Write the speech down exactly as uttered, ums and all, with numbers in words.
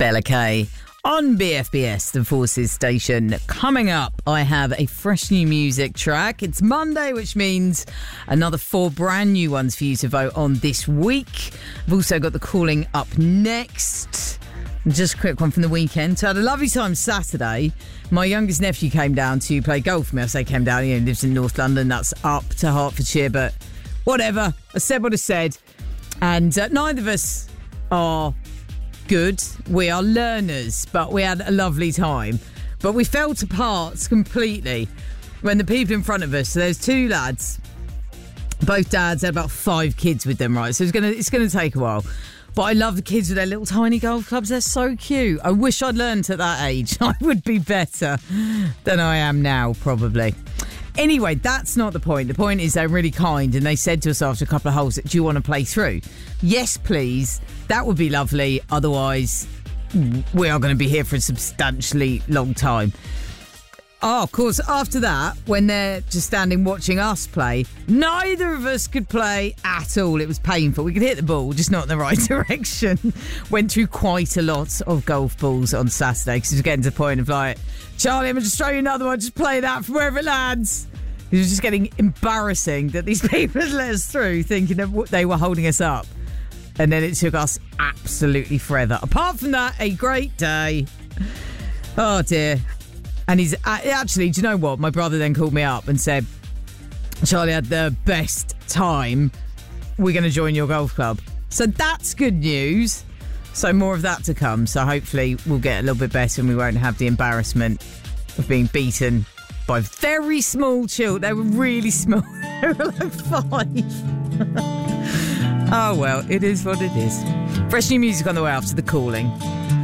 Bella Kay on B F B S, the Forces station. Coming up, I have a fresh new music track. It's Monday, which means another four brand new ones for you to vote on this week. I've also got the calling up next. Just a quick one from the weekend. So I had a lovely time Saturday. My youngest nephew came down to play golf with me. I say came down, he lives in North London. That's up to Hertfordshire, but whatever. I said what I said. And uh, neither of us are good. We are learners, but we had a lovely time. But we fell to parts completely when the people in front of us, so there's two lads, both dads, had about five kids with them, right? So it's gonna it's gonna take a while. But I love the kids with their little tiny golf clubs. They're so cute. I wish I'd learned at that age. I would be better than I am now, probably. Anyway, that's not the point. The point is they're really kind, and they said to us after a couple of holes, do you want to play through? Yes, please. That would be lovely. Otherwise, we are going to be here for a substantially long time. Oh, of course, after that, when they're just standing watching us play, neither of us could play at all. It was painful. We could hit the ball, just not in the right direction. Went through quite a lot of golf balls on Saturday because it was getting to the point of like, Charlie, I'm going to just throw you another one. Just play that from wherever it lands. It was just getting embarrassing that these people had let us through thinking that they were holding us up. And then it took us absolutely forever. Apart from that, a great day. Oh, dear. And he's actually, do you know what? My brother then called me up and said, Charlie had the best time. We're going to join your golf club. So that's good news. So more of that to come. So hopefully we'll get a little bit better and we won't have the embarrassment of being beaten by very small children. They were really small. They were like five. Oh, well, it is what it is. Fresh new music on the way after the calling.